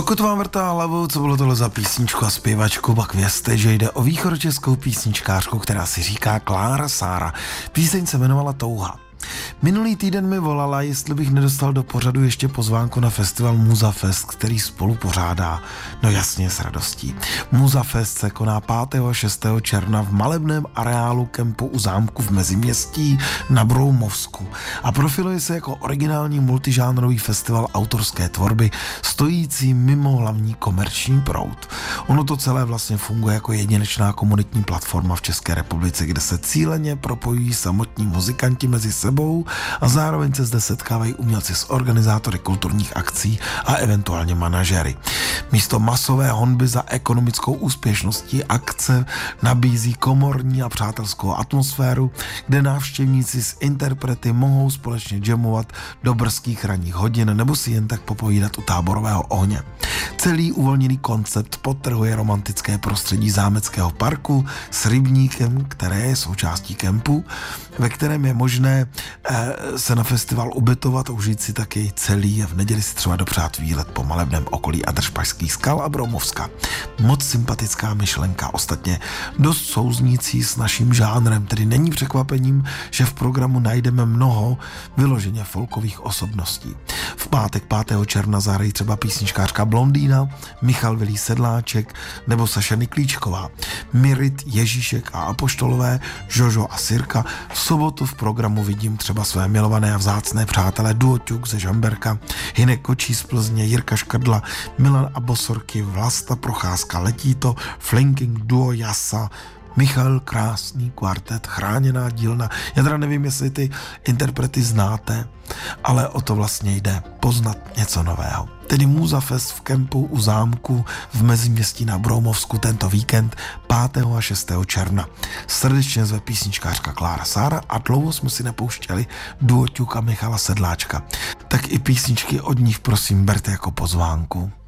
Pokud vám vrtá hlavou, co bylo tohle za písničku a zpěvačku, pak vězte, že jde o východočeskou písničkářku, která si říká Klára Sára. Píseň se jmenovala Touha. Minulý týden mi volala, jestli bych nedostal do pořadu ještě pozvánku na festival Muza Fest, který spolu pořádá. No jasně, s radostí. Muza Fest se koná 5. a 6. června v malebném areálu kempu u zámku v Meziměstí na Broumovsku a profiluje se jako originální multižánrový festival autorské tvorby, stojící mimo hlavní komerční proud. Ono to celé vlastně funguje jako jedinečná komunitní platforma v České republice, kde se cíleně propojují samotní muzikanti mezi sebou a zároveň se zde setkávají umělci s organizátory kulturních akcí a eventuálně manažery. Místo masové honby za ekonomickou úspěšností akce nabízí komorní a přátelskou atmosféru, kde návštěvníci s interprety mohou společně jamovat do brzkých ranních hodin nebo si jen tak popovídat u táborového ohně. Celý uvolněný koncept podtrhuje romantické prostředí zámeckého parku s rybníkem, které je součástí kempu, ve kterém je možné se na festival ubytovat a užít si taky celý a v neděli si třeba dopřát výlet po malebném okolí Adršpašských skal a Broumovska. Moc sympatická myšlenka, ostatně dost souznící s naším žánrem, tedy není překvapením, že v programu najdeme mnoho vyloženě folkových osobností. V pátek 5. června zahrají třeba písničkářka Blondýna, Michal Vilí Sedláček nebo Saša Niklíčková, Mirit, Ježíšek a Apoštolové, Žožo a Sirka. V sobotu v programu vidím třeba své milované a vzácné přátelé Duo Ťuk ze Žamberka, Hynek Kočí z Plzně, Jirka Škrdla, Milan a Bosorky, Vlasta Procházka, Letíto, Flanking Duo Jasa, Michal Krásný kvartet, Chráněná dílna. Já teda nevím, jestli ty interprety znáte, ale o to vlastně jde, poznat něco nového. Tedy Muza Fest v kempu u zámku v Meziměstí na Broumovsku tento víkend 5. a 6. června. Srdečně zve písničkářka Klára Sára a dlouho jsme si nepouštěli Duo Ťuk a Michala Sedláčka. Tak i písničky od nich prosím berte jako pozvánku.